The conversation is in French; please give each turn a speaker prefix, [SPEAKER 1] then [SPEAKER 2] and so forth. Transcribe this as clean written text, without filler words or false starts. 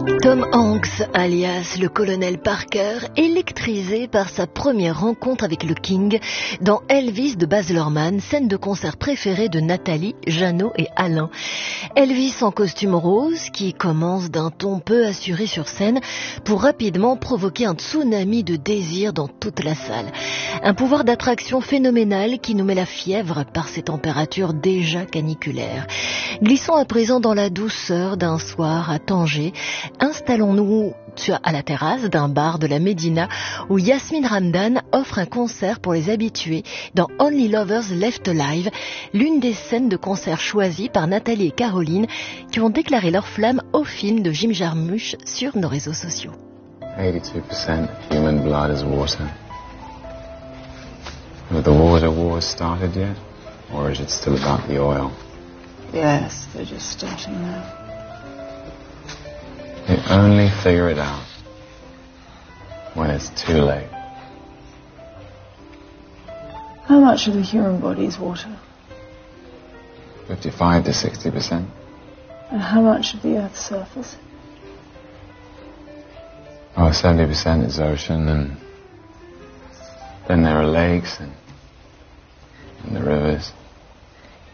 [SPEAKER 1] Tom Hanks, alias le colonel Parker, électrisé par sa première rencontre avec le King dans Elvis de Baz Luhrmann, scène de concert préférée de Nathalie, Jeannot et Alain. Elvis en costume rose qui commence d'un ton peu assuré sur scène pour rapidement provoquer un tsunami de désir dans toute la salle. Un pouvoir d'attraction phénoménal qui nous met la fièvre par ses températures déjà caniculaires. Glissons à présent dans la douceur d'un soir à Tanger. Installons-nous à la terrasse d'un bar de la Médina où Yasmine Ramdan offre un concert pour les habitués dans Only Lovers Left Alive, l'une des scènes de concert choisies par Nathalie et Caroline qui ont déclaré leur flamme au film de Jim Jarmusch sur nos réseaux sociaux.
[SPEAKER 2] 82% human blood is water. Have the water wars started yet? Or is it still about the oil?
[SPEAKER 3] Yes, they're just starting now.
[SPEAKER 2] You only figure it out when it's too late.
[SPEAKER 3] How much of the human body is water?
[SPEAKER 2] 55 to 60%.
[SPEAKER 3] And how much of the Earth's surface?
[SPEAKER 2] Oh, 70% is ocean, and then there are lakes and the rivers.